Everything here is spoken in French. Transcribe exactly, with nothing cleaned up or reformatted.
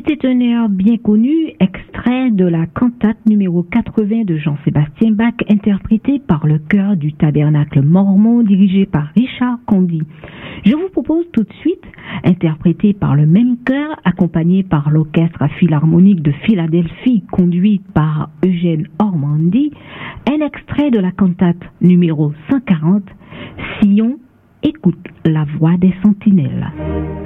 C'était un air bien connu, extrait de la cantate numéro quatre-vingts de Jean-Sébastien Bach, interprété par le chœur du Tabernacle Mormon, dirigé par Richard Condy. Je vous propose tout de suite, interprété par le même chœur, accompagné par l'Orchestre Philharmonique de Philadelphie, conduit par Eugène Ormandy, un extrait de la cantate numéro cent quarante, Sion, écoute la voix des sentinelles.